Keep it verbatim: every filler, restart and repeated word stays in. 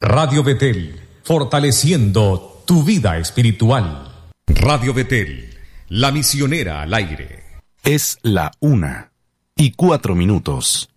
Radio Betel, fortaleciendo tu vida espiritual. Radio Betel, la misionera al aire. Es la una y cuatro minutos.